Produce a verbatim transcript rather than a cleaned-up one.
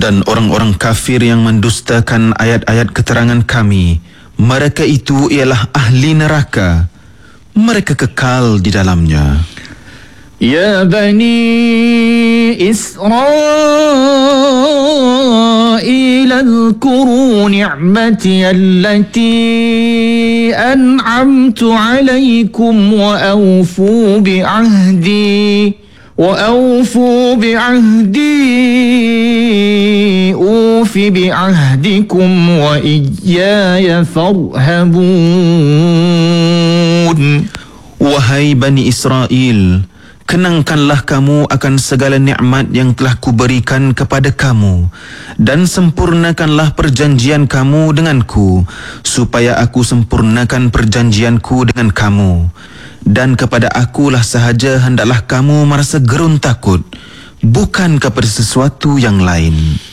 Dan orang-orang kafir yang mendustakan ayat-ayat keterangan kami, mereka itu ialah ahli neraka. Mereka kekal di dalamnya. Ya Bani Israel, اذكروا نعمتي التي أنعمت عليكم وأوفوا بعهدي وأوفوا بعهدي أوف بعهدكم وإياي فارهبون. Wahai Bani Israel, kenangkanlah kamu akan segala nikmat yang telah kuberikan kepada kamu dan sempurnakanlah perjanjian kamu denganku, supaya aku sempurnakan perjanjianku dengan kamu. Dan kepada akulah sahaja hendaklah kamu merasa gerun takut, bukan kepada sesuatu yang lain.